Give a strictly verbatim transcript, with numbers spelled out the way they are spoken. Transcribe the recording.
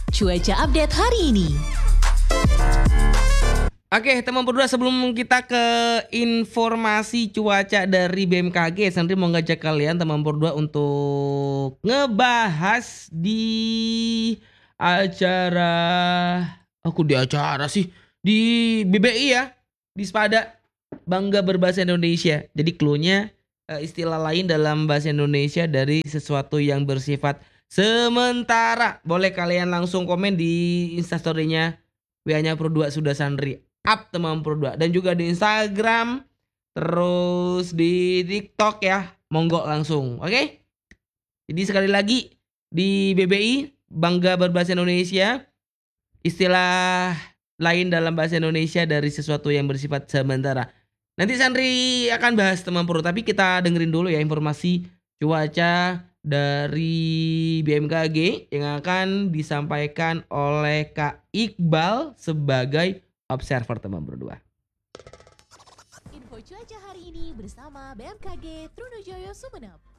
Cuaca update hari ini. Oke, teman berdua, sebelum kita ke informasi cuaca dari B M K G, Sandri mau ngajak kalian teman berdua untuk ngebahas di acara, aku di acara sih, di B B I ya, di Spada, Bangga Berbahasa Indonesia. Jadi clue-nya eh, istilah lain dalam bahasa Indonesia dari sesuatu yang bersifat sementara. Boleh kalian langsung komen di instastory-nya W A-nya Pro dua sudah Sandri up teman Pro dua, dan juga di Instagram, terus di TikTok ya, monggo langsung. Oke, jadi sekali lagi di B B I Bangga Berbahasa Indonesia, istilah lain dalam bahasa Indonesia dari sesuatu yang bersifat sementara. Nanti Sandri akan bahas teman Pro, tapi kita dengerin dulu ya informasi cuaca dari B M K G yang akan disampaikan oleh Kak Iqbal sebagai observer teman berdua. Info cuaca hari ini bersama B M K G Trunojoyo Sumeneb.